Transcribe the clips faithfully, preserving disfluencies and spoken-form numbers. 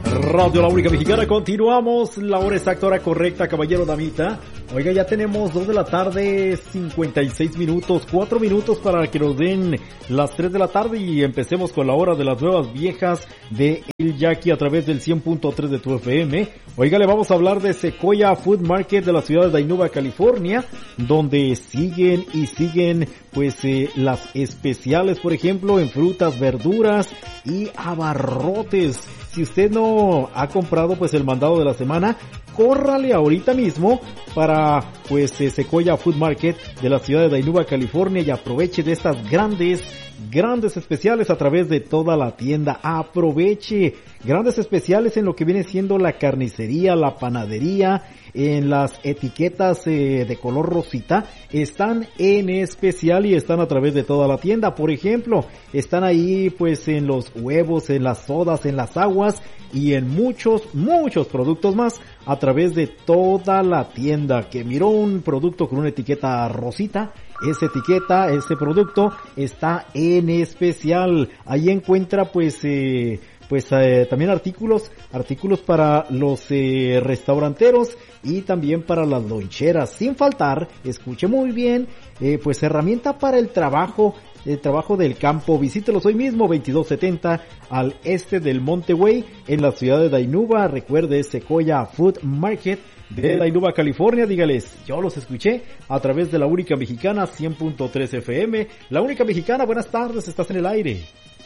Radio La Única Mexicana, continuamos, la hora exacta, hora correcta, caballero, damita. Oiga, ya tenemos dos de la tarde, cincuenta y seis minutos, cuatro minutos para que nos den las tres de la tarde y empecemos con la hora de las nuevas viejas de El Yaqui a través del cien punto tres de tu F M. Oiga, le vamos a hablar de Sequoia Food Market de la ciudad de Dinuba, California, donde siguen y siguen pues eh, las especiales, por ejemplo, en frutas, verduras y abarrotes. Si usted no ha comprado pues el mandado de la semana, córrale ahorita mismo para pues eh, Sequoia Food Market de la ciudad de Dinuba, California, y aproveche de estas grandes grandes especiales a través de toda la tienda. Aproveche grandes especiales en lo que viene siendo la carnicería, la panadería, en las etiquetas eh, de color rosita, están en especial y están a través de toda la tienda. Por ejemplo, están ahí pues en los huevos, en las sodas, en las aguas y en muchos, muchos productos más a través de toda la tienda. Que miró un producto con una etiqueta rosita, esa etiqueta, ese producto está en especial. Ahí encuentra pues eh, pues eh, también artículos, artículos para los eh, restauranteros y también para las loncheras. Sin faltar, escuche muy bien, eh, pues herramienta para el trabajo, el trabajo del campo. Visítelos hoy mismo, veintidós setenta al este del Monterey en la ciudad de Dinuba. Recuerde, Sequoia Food Market de Dinuba, California. Dígales, yo los escuché a través de La Única Mexicana, cien punto tres F M. La Única Mexicana, buenas tardes, estás en el aire.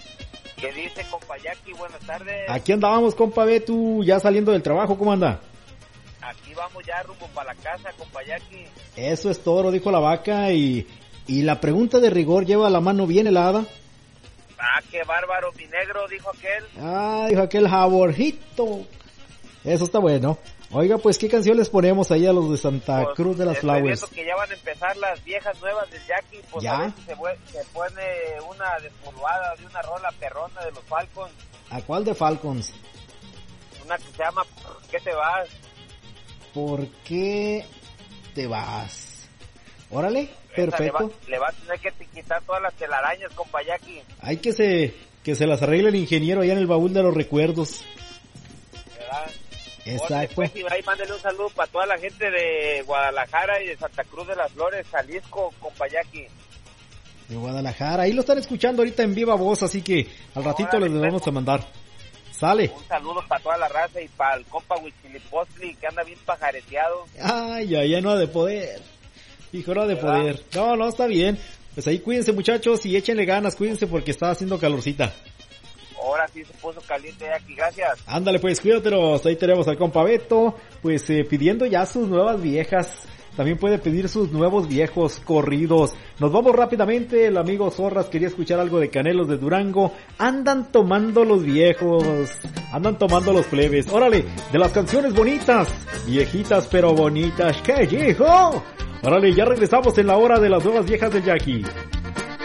¿Qué dice, compa Yaqui? Buenas tardes. Aquí andábamos, compa Betu, ya saliendo del trabajo, ¿cómo anda? Aquí vamos ya rumbo para la casa, compa Yaqui. Eso es todo, dijo la vaca, y, y la pregunta de rigor, ¿lleva la mano bien helada? Ah, qué bárbaro, mi negro, dijo aquel. Ah, dijo aquel jaborjito. Eso está bueno. Oiga, pues, ¿qué canción les ponemos ahí a los de Santa pues, Cruz de las Flowers? Que ya van a empezar las viejas nuevas del Yaqui, pues ¿Ya? A ver si se, se pone una despolvada de una rola perrona de los Falcons. ¿A cuál de Falcons? Una que se llama ¿Por qué te vas? ¿Por qué te vas? Órale, perfecto. Le va, le va a tener que quitar todas las telarañas, compa Yaqui. Hay que se, que se las arregle el ingeniero allá en el baúl de los recuerdos. ¿Verdad? Exacto. Pues, y ahí mándale un saludo para toda la gente de Guadalajara y de Santa Cruz de las Flores, Jalisco, compa Yaqui. De Guadalajara, ahí lo están escuchando ahorita en viva voz, así que al ratito les vamos a mandar. Sale. Un saludo para toda la raza y para el compa Huichilipostli, que anda bien pajareteado. Ay, ay, ya no ha de poder. Hijo, no ha de ¿verdad? Poder. No, no, está bien. Pues ahí cuídense, muchachos, y échenle ganas, cuídense porque está haciendo calorcita. Ahora sí se puso caliente aquí, gracias. Ándale pues, cuídatelos, ahí tenemos al compa Beto, pues eh, pidiendo ya sus nuevas viejas, también puede pedir sus nuevos viejos corridos. Nos vamos rápidamente, el amigo Zorras quería escuchar algo de Canelos de Durango, andan tomando los viejos, andan tomando los plebes, órale, de las canciones bonitas, viejitas pero bonitas, ¿qué dijo? Órale, ya regresamos en la hora de las nuevas viejas del Yaqui.